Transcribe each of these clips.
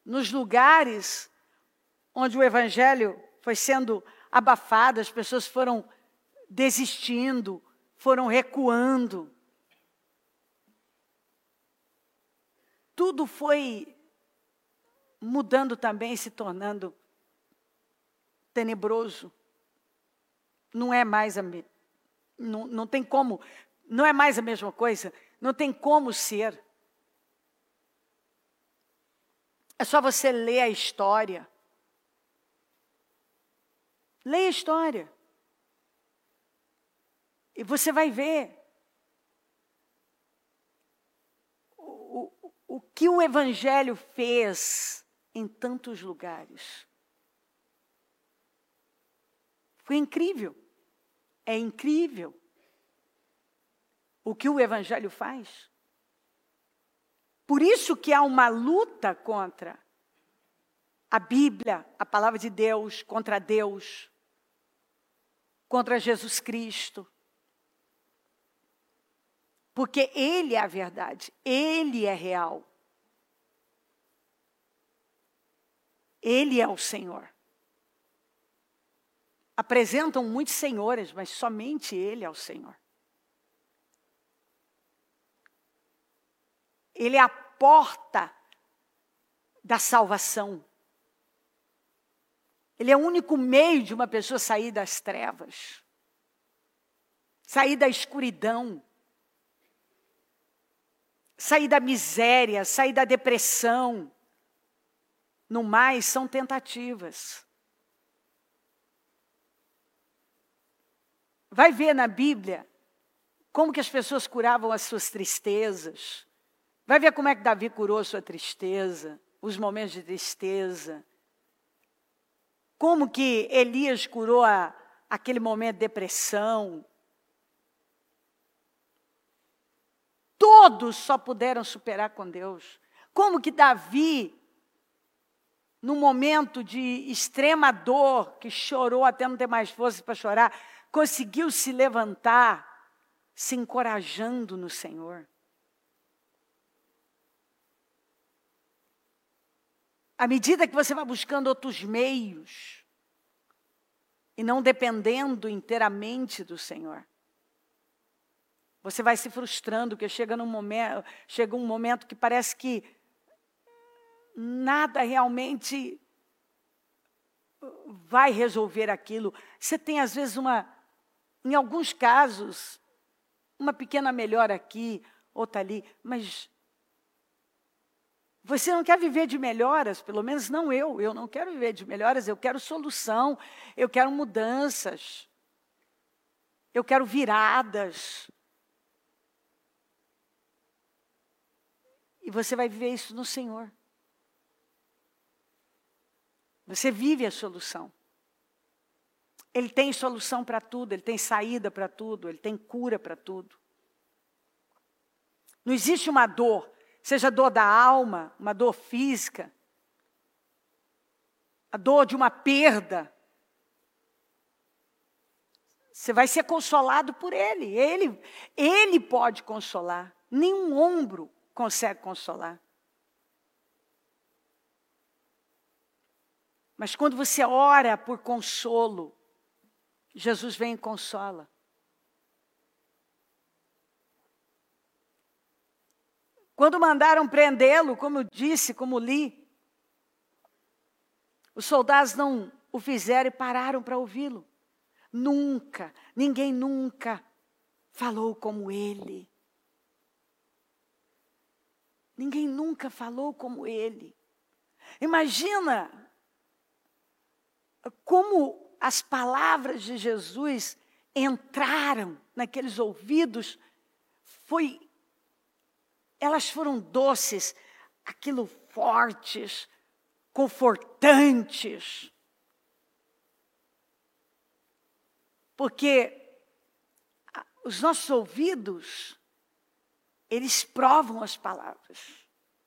nos lugares onde o evangelho foi sendo abafado, as pessoas foram desistindo, foram recuando. Tudo foi mudando também, se tornando tenebroso. Não é mais não tem como, não é mais a mesma coisa, não tem como ser. É só você ler a história. Leia a história. E você vai ver o que o evangelho fez em tantos lugares. Foi incrível. É incrível o que o evangelho faz. Por isso que há uma luta contra a Bíblia, a palavra de Deus, contra Deus, contra Jesus Cristo. Porque Ele é a verdade, Ele é real. Ele é o Senhor. Apresentam muitos senhores, mas somente Ele é o Senhor. Ele é a porta da salvação. Ele é o único meio de uma pessoa sair das trevas, sair da escuridão, sair da miséria, sair da depressão. No mais, são tentativas. Vai ver na Bíblia como que as pessoas curavam as suas tristezas. Vai ver como é que Davi curou a sua tristeza, os momentos de tristeza. Como que Elias curou aquele momento de depressão. Todos só puderam superar com Deus. Como que Davi, num momento de extrema dor, que chorou até não ter mais força para chorar, conseguiu se levantar, se encorajando no Senhor. À medida que você vai buscando outros meios, e não dependendo inteiramente do Senhor, você vai se frustrando, porque chega um momento que parece que nada realmente vai resolver aquilo. Você tem, às vezes, em alguns casos, uma pequena melhora aqui, outra ali, mas você não quer viver de melhoras, pelo menos não eu. Eu não quero viver de melhoras, eu quero solução, eu quero mudanças, eu quero viradas. E você vai viver isso no Senhor. Você vive a solução. Ele tem solução para tudo, Ele tem saída para tudo, Ele tem cura para tudo. Não existe uma dor, seja dor da alma, uma dor física, a dor de uma perda. Você vai ser consolado por Ele. Ele pode consolar. Nenhum ombro consegue consolar. Mas quando você ora por consolo, Jesus vem e consola. Quando mandaram prendê-lo, como eu disse, como li, os soldados não o fizeram e pararam para ouvi-lo. Ninguém nunca falou como ele. Ninguém nunca falou como ele. Imagina como as palavras de Jesus entraram naqueles ouvidos. Elas foram doces, aquilo fortes, confortantes. Porque os nossos ouvidos, eles provam as palavras.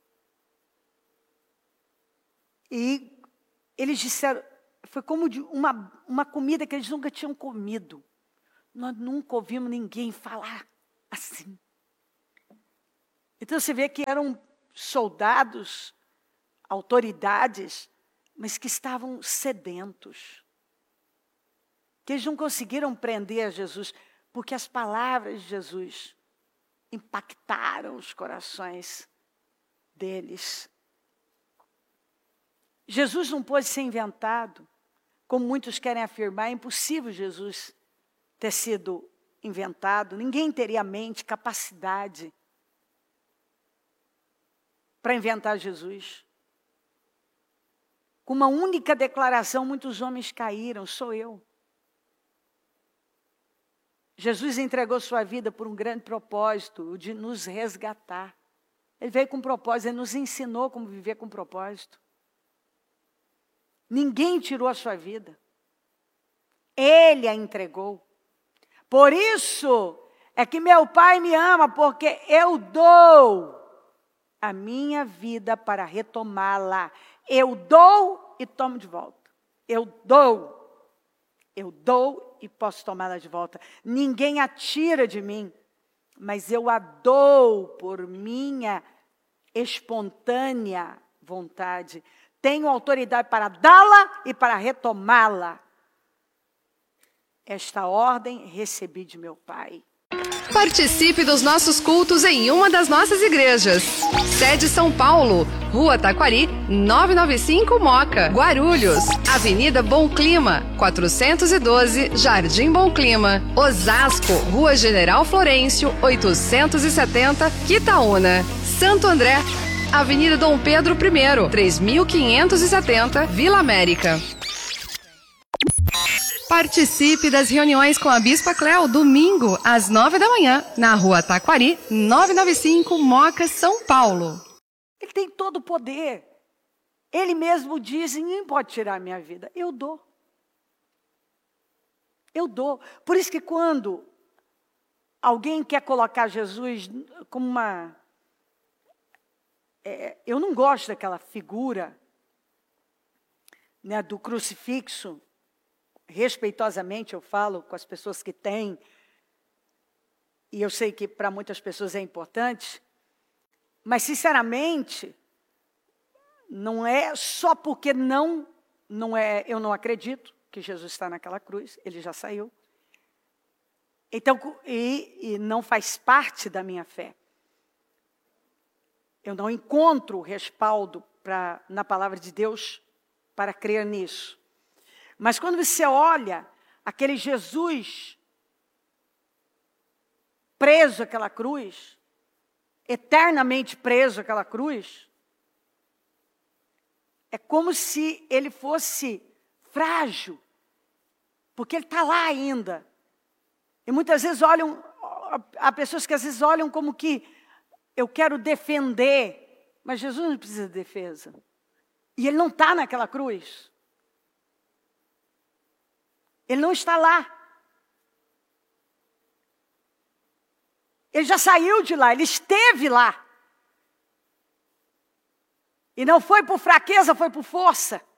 E eles disseram, foi como de uma comida que eles nunca tinham comido. Nós nunca ouvimos ninguém falar assim. Então você vê que eram soldados, autoridades, mas que estavam sedentos. Que eles não conseguiram prender a Jesus, porque as palavras de Jesus impactaram os corações deles. Jesus não pôde ser inventado, como muitos querem afirmar. É impossível Jesus ter sido inventado. Ninguém teria mente, capacidade para inventar Jesus. Com uma única declaração, muitos homens caíram, sou eu. Jesus entregou sua vida por um grande propósito, o de nos resgatar. Ele veio com um propósito, ele nos ensinou como viver com propósito. Ninguém tirou a sua vida. Ele a entregou. Por isso é que meu Pai me ama, porque eu dou a minha vida para retomá-la. Eu dou e tomo de volta. Eu dou e posso tomá-la de volta. Ninguém a tira de mim, mas eu a dou por minha espontânea vontade. Tenho autoridade para dá-la e para retomá-la. Esta ordem recebi de meu Pai. Participe dos nossos cultos em uma das nossas igrejas. Sede São Paulo, Rua Taquari, 995 Moca, Guarulhos. Avenida Bom Clima, 412, Jardim Bom Clima. Osasco, Rua General Florencio, 870, Quitaúna. Santo André, Avenida Dom Pedro I, 3570, Vila América. Participe das reuniões com a Bispa Cléo, domingo, às 9 da manhã, na Rua Taquari, 995, Moca, São Paulo. Ele tem todo o poder. Ele mesmo diz, ninguém pode tirar a minha vida. Eu dou. Eu dou. Por isso que quando alguém quer colocar Jesus como uma... eu não gosto daquela figura, né, do crucifixo. Respeitosamente eu falo com as pessoas que têm, e eu sei que para muitas pessoas é importante, mas sinceramente, não é só porque eu não acredito que Jesus está naquela cruz, ele já saiu. Então, e não faz parte da minha fé. Eu não encontro respaldo na palavra de Deus para crer nisso. Mas quando você olha aquele Jesus preso àquela cruz, eternamente preso àquela cruz, é como se ele fosse frágil, porque ele está lá ainda. E muitas vezes há pessoas que às vezes olham como que eu quero defender, mas Jesus não precisa de defesa. E ele não está naquela cruz. Ele não está lá. Ele já saiu de lá, ele esteve lá. E não foi por fraqueza, foi por força.